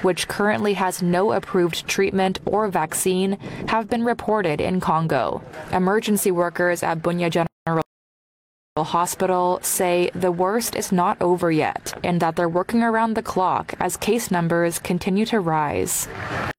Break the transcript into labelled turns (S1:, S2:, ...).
S1: which currently has no approved treatment or vaccine, have been reported in Congo. Emergency workers at Bunia General Hospital say the worst is not over yet and that they're working around the clock as case numbers continue to rise.